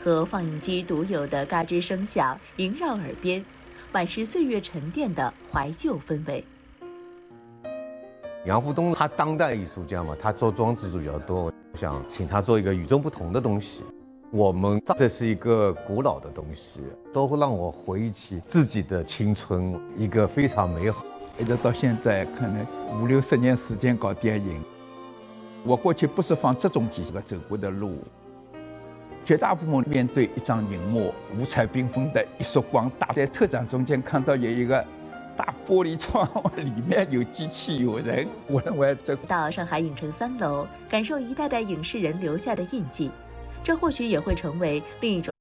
和放映机独有的嘎吱声响萦绕耳边，满是岁月沉淀的怀旧氛围。 杨福东他当代艺术家嘛，他做装置艺术比较多，我想请他做一个与众不同的东西。我们这是一个古老的东西，都会让我回忆起自己的青春，一个非常美好。 一直到现在，可能50、60年时间搞电影。我过去不是放这种几个走过的路，绝大部分面对一张荧幕，五彩缤纷的一束光，打在特展中间看到有一个大玻璃窗，里面有机器有人。我认为这到上海影城3楼，感受一代代影视人留下的印记，这或许也会成为另一种